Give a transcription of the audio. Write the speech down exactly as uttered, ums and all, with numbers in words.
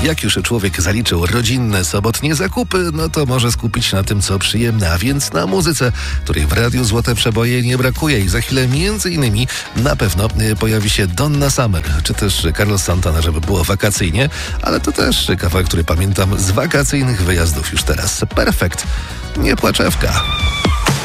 Jak już człowiek zaliczył rodzinne, sobotnie zakupy, no to może skupić się na tym, co przyjemne, a więc na muzyce, której w Radiu Złote Przeboje nie brakuje. I za chwilę między innymi na pewno pojawi się Donna Summer, czy też Carlos Santana, żeby było wakacyjnie, ale to też kawałek, który pamiętam z wakacyjnych wyjazdów już teraz. Perfekt. Nie płaczewka.